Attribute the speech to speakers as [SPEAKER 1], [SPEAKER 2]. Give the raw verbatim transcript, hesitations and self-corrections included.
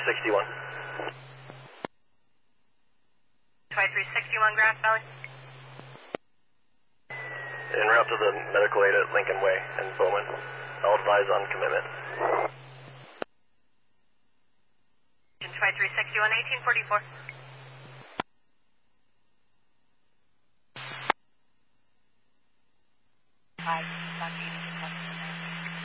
[SPEAKER 1] sixty-one.
[SPEAKER 2] twenty-three sixty-one Grass Valley.
[SPEAKER 1] En route to the medical aid at Lincoln Way and Bowman. I'll advise on commitment.
[SPEAKER 2] twenty-three sixty-one, eighteen forty-four. Bye.